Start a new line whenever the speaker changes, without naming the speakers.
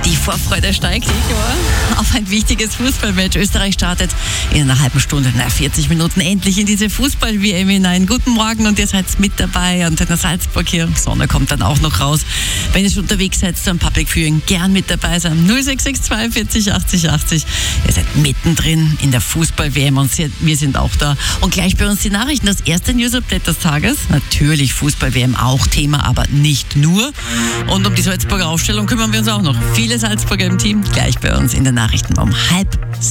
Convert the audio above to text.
Die Vorfreude steigt auf ein wichtiges Fußballmatch. Österreich startet in einer halben Stunde, 40 Minuten endlich in diese Fußball-WM hinein. Guten Morgen und ihr seid mit dabei und in der Salzburg hier. Sonne kommt dann auch noch raus. Wenn ihr schon unterwegs seid zum Public Viewing, gern mit dabei sein. 0662 40 80 80. Ihr seid mittendrin in der Fußball-WM und wir sind auch da. Und gleich bei uns die Nachrichten. Das erste News-Update des Tages. Natürlich Fußball-WM auch Thema, aber nicht nur. Und um die Salzburger Aufstellung kümmern wir uns auch noch. Viele Salzburger im Team gleich bei uns in den Nachrichten um 6:30.